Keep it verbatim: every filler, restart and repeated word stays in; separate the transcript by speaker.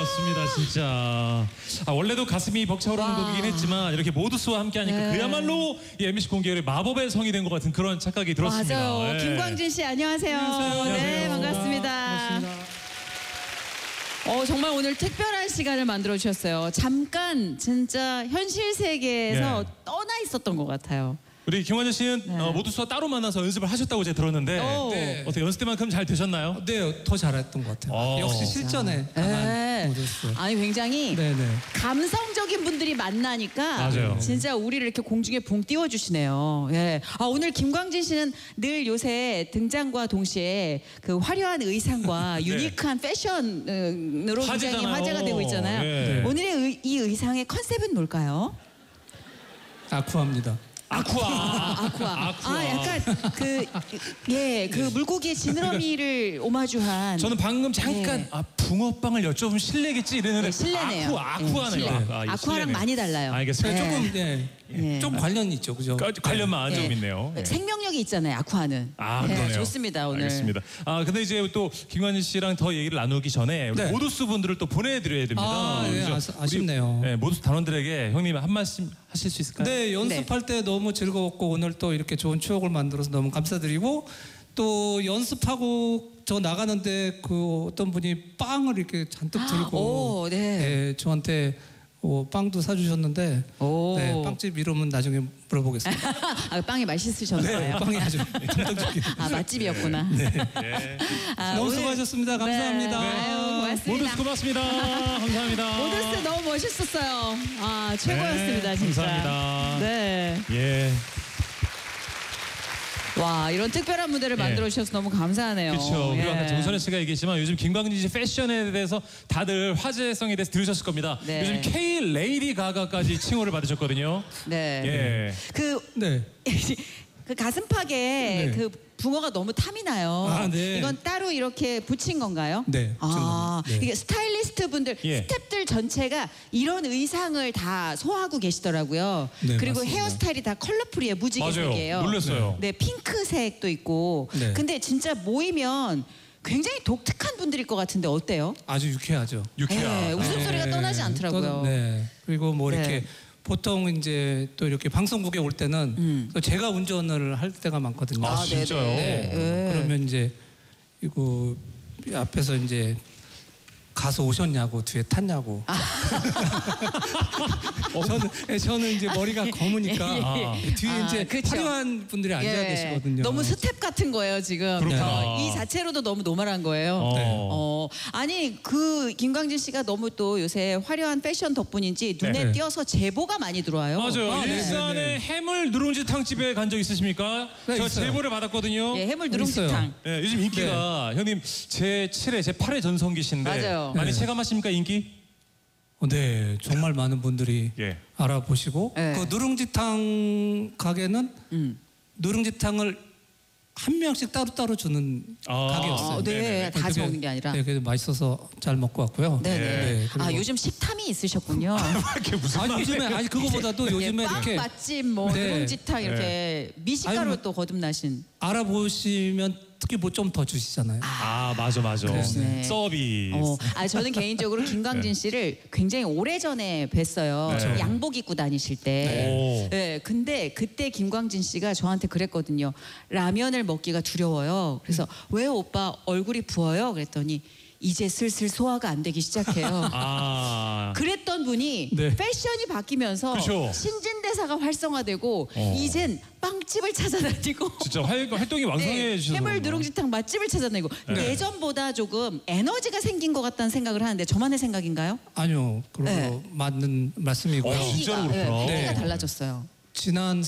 Speaker 1: 그렇습니다, 진짜. 아, 원래도 가슴이 벅차오르는
Speaker 2: 와.
Speaker 1: 곡이긴 했지만 이렇게 모두스와 함께하니까
Speaker 2: 네.
Speaker 1: 그야말로 이 엠비씨 공개열의 마법의 성이 된 것 같은 그런 착각이 들었습니다.
Speaker 2: 맞아요.
Speaker 1: 예.
Speaker 2: 김광진 씨 안녕하세요.
Speaker 1: 안녕하세요.
Speaker 2: 네, 반갑습니다.
Speaker 3: 반갑습니다.
Speaker 2: 어, 정말 오늘 특별한 시간을 만들어 주셨어요. 잠깐 진짜 현실 세계에서
Speaker 1: 네.
Speaker 2: 떠나 있었던 것 같아요.
Speaker 1: 우리 김광진 씨는
Speaker 2: 네.
Speaker 1: 어, 모두스와 따로 만나서 연습을 하셨다고 제가 들었는데
Speaker 2: 오.
Speaker 3: 네.
Speaker 1: 어떻게 연습 때만큼 잘 되셨나요?
Speaker 3: 네, 더 잘했던 것 같아요.
Speaker 1: 어.
Speaker 3: 역시 실전에 강한
Speaker 2: 네.
Speaker 3: 모두스.
Speaker 2: 아니 굉장히
Speaker 3: 네네.
Speaker 2: 감성적인 분들이 만나니까
Speaker 1: 맞아요.
Speaker 2: 진짜 우리를 이렇게 공중에 붕 띄워주시네요. 예. 아, 오늘 김광진 씨는 늘 요새 등장과 동시에 그 화려한 의상과
Speaker 1: 네.
Speaker 2: 유니크한 패션으로 굉장히
Speaker 1: 화제잖아요.
Speaker 2: 화제가 되고 있잖아요.
Speaker 1: 네.
Speaker 2: 오늘의 의, 이 의상의 컨셉은 뭘까요?
Speaker 3: 아쿠아입니다.
Speaker 1: 아쿠아.
Speaker 2: 아, 아쿠아.
Speaker 1: 아쿠아.
Speaker 2: 아, 약간 그, 예, 그 물고기의 지느러미를 오마주한.
Speaker 1: 저는 방금 잠깐
Speaker 2: 네.
Speaker 1: 아 붕어빵을 여쭤보면 실례겠지 이랬는데
Speaker 2: 네, 실례네요.
Speaker 1: 아쿠아,
Speaker 2: 네,
Speaker 1: 아쿠아네요.
Speaker 2: 실례.
Speaker 1: 아, 이거
Speaker 2: 아쿠아랑
Speaker 1: 실례네요.
Speaker 2: 많이 달라요.
Speaker 1: 알겠습니다.
Speaker 2: 네.
Speaker 3: 조금 네.
Speaker 2: 예.
Speaker 3: 좀 관련이 있죠, 그죠?
Speaker 1: 가- 관련만
Speaker 2: 예.
Speaker 1: 좀 있네요. 예.
Speaker 2: 생명력이 있잖아요, 아쿠아는.
Speaker 1: 아,
Speaker 2: 네,
Speaker 1: 그러네요.
Speaker 2: 좋습니다, 오늘.
Speaker 1: 알겠습니다. 아, 근데 이제 또 김관진 씨랑 더 얘기를 나누기 전에 우리
Speaker 3: 네.
Speaker 1: 모두스 분들을 또 보내드려야 됩니다.
Speaker 3: 아, 예,
Speaker 1: 그죠?
Speaker 3: 아쉽- 아쉽네요.
Speaker 1: 우리, 네, 모두스 단원들에게 형님 한 말씀 하실 수 있을까요?
Speaker 3: 네, 연습할 때 너무 즐거웠고 오늘 또 이렇게 좋은 추억을 만들어서 너무 감사드리고 또 연습하고 저 나가는데 그 어떤 분이 빵을 이렇게 잔뜩 들고
Speaker 2: 오, 네.
Speaker 3: 예, 저한테 어, 빵도 사주셨는데
Speaker 2: 오.
Speaker 3: 네, 빵집 이름은 나중에 물어보겠습니다.
Speaker 2: 아, 빵이 맛있으셨나요?
Speaker 3: 네, 빵이 아주 정상적인.
Speaker 2: 아, 맛집이었구나.
Speaker 1: 예.
Speaker 2: 아,
Speaker 3: 너무
Speaker 2: 오늘-
Speaker 3: 수고하셨습니다. 감사합니다.
Speaker 2: 네. 아유, 고맙습니다.
Speaker 1: 모두스 고맙습니다. 감사합니다.
Speaker 2: 모두스 너무 멋있었어요. 아, 최고였습니다,
Speaker 1: 네,
Speaker 2: 진짜.
Speaker 1: 감사합니다.
Speaker 2: 네.
Speaker 1: 예.
Speaker 2: 와, 이런 특별한 무대를
Speaker 1: 예.
Speaker 2: 만들어 주셔서 너무 감사하네요.
Speaker 1: 그렇죠.
Speaker 2: 예.
Speaker 1: 그리고 아까 정선혜 씨가 얘기했지만 요즘 김광진 씨 패션에 대해서 다들 화제성에 대해서 들으셨을 겁니다.
Speaker 2: 네.
Speaker 1: 요즘 K 레이디 가가까지 칭호를 받으셨거든요.
Speaker 2: 네.
Speaker 1: 예.
Speaker 2: 그,
Speaker 3: 네.
Speaker 2: 그 가슴팍에
Speaker 3: 네.
Speaker 2: 그 붕어가 너무 탐이 나요.
Speaker 3: 아, 네.
Speaker 2: 이건 따로 이렇게 붙인 건가요?
Speaker 3: 네,
Speaker 2: 아,
Speaker 3: 붙인 겁니다. 네.
Speaker 2: 이게 스타일리스트 분들,
Speaker 1: 예.
Speaker 2: 스탭들 전체가 이런 의상을 다 소화하고 계시더라고요.
Speaker 3: 네,
Speaker 2: 그리고
Speaker 3: 맞습니다.
Speaker 2: 헤어스타일이 다 컬러풀이에요. 무지개색이에요.
Speaker 1: 맞아요. 놀랐어요.
Speaker 2: 네, 핑크색도 있고.
Speaker 3: 네.
Speaker 2: 근데 진짜 모이면 굉장히 독특한 분들일 것 같은데 어때요?
Speaker 3: 아주 유쾌하죠.
Speaker 1: 유쾌한.
Speaker 2: 네, 웃음소리가
Speaker 3: 네.
Speaker 2: 떠나지 않더라고요.
Speaker 3: 떠- 네. 그리고 뭐 이렇게
Speaker 2: 네.
Speaker 3: 보통 이제 또 이렇게 방송국에 올 때는
Speaker 2: 음.
Speaker 3: 또 제가 운전을 할 때가 많거든요.
Speaker 1: 아,
Speaker 2: 아, 네네.
Speaker 1: 진짜요?
Speaker 3: 네.
Speaker 2: 네.
Speaker 3: 그러면 이제 이거 앞에서 이제 가서 오셨냐고 뒤에 탔냐고.
Speaker 2: 아.
Speaker 3: 저는 예, 저는 이제 머리가 검으니까
Speaker 1: 아.
Speaker 3: 뒤에
Speaker 2: 아,
Speaker 3: 이제
Speaker 2: 그쵸.
Speaker 3: 화려한 분들이 앉아
Speaker 2: 예,
Speaker 3: 계시거든요.
Speaker 2: 너무 스텝 같은 거예요 지금.
Speaker 1: 그렇구나.
Speaker 2: 어, 이 자체로도 너무 노멀한 거예요.
Speaker 1: 어.
Speaker 3: 네.
Speaker 2: 어, 아니 그 김광진 씨가 너무 또 요새 화려한 패션 덕분인지 눈에
Speaker 3: 네.
Speaker 2: 띄어서 제보가 많이 들어와요.
Speaker 1: 맞아요.
Speaker 3: 아, 네,
Speaker 1: 일산의
Speaker 3: 네, 네.
Speaker 1: 해물 누룽지 탕집에 간 적 있으십니까?
Speaker 3: 네,
Speaker 1: 저
Speaker 3: 있어요.
Speaker 1: 제보를 받았거든요.
Speaker 2: 예, 해물
Speaker 3: 있어요.
Speaker 2: 누룽지탕.
Speaker 1: 예, 요즘 인기가 형님 제칠 회, 제팔 회 전성기신데
Speaker 2: 맞아요.
Speaker 1: 많이
Speaker 3: 네.
Speaker 1: 체감하십니까 인기?
Speaker 3: 어, 네, 정말 많은 분들이
Speaker 1: 예.
Speaker 3: 알아보시고
Speaker 2: 네.
Speaker 3: 그 누룽지탕 가게는
Speaker 2: 음.
Speaker 3: 누룽지탕을 한 명씩 따로따로 주는
Speaker 1: 아,
Speaker 3: 가게였어요.
Speaker 2: 어, 네,
Speaker 1: 네네네.
Speaker 2: 다
Speaker 3: 되게-
Speaker 2: 먹는 게 아니라.
Speaker 3: 네, 그래서 맛있어서 잘 먹고 왔고요.
Speaker 2: 네네.
Speaker 3: 네, 그리고-
Speaker 2: 아 요즘 식탐이 있으셨군요.
Speaker 1: 이게 무슨
Speaker 3: 아니 요즘에 아니 그거보다도 요즘에
Speaker 2: 예, 빵
Speaker 3: 이렇게
Speaker 2: 맛집 뭐
Speaker 3: 네.
Speaker 2: 누룽지탕 이렇게 미식가루
Speaker 3: 아니, 뭐-
Speaker 2: 또 거듭나신.
Speaker 3: 알아보시면 특히 뭐 좀 더 주시잖아요.
Speaker 1: 아 맞아 맞아.
Speaker 2: 그러시네.
Speaker 1: 서비스.
Speaker 2: 어, 아 저는 개인적으로 김광진 씨를 굉장히 오래 전에 뵀어요.
Speaker 1: 네.
Speaker 2: 양복 입고 다니실 때.
Speaker 1: 오.
Speaker 2: 네, 근데 그때 김광진 씨가 저한테 그랬거든요. 라면을 먹기가 두려워요. 그래서 왜 오빠 얼굴이 부어요? 그랬더니 이제 슬슬 소화가 안 되기 시작해요.
Speaker 1: 아.
Speaker 2: 그랬던 분이
Speaker 3: 네.
Speaker 2: 패션이 바뀌면서
Speaker 1: 그쵸.
Speaker 2: 신진대사가 활성화되고
Speaker 1: 어.
Speaker 2: 이젠 빵집을 찾아다니고
Speaker 1: 진짜 활, 활동이 왕성해지셔서.
Speaker 2: 네, 해물
Speaker 1: 그런가.
Speaker 2: 누룽지탕 맛집을 찾아다니고
Speaker 1: 네.
Speaker 2: 예전보다 조금 에너지가 생긴 것 같다는 생각을 하는데 저만의 생각인가요?
Speaker 3: 아니요, 그리고
Speaker 2: 네.
Speaker 3: 맞는 말씀이고요.
Speaker 1: 어, 진짜로
Speaker 2: 분위기가,
Speaker 1: 그렇구나.
Speaker 2: 네, 분위기가
Speaker 3: 네.
Speaker 2: 달라졌어요.
Speaker 3: 지난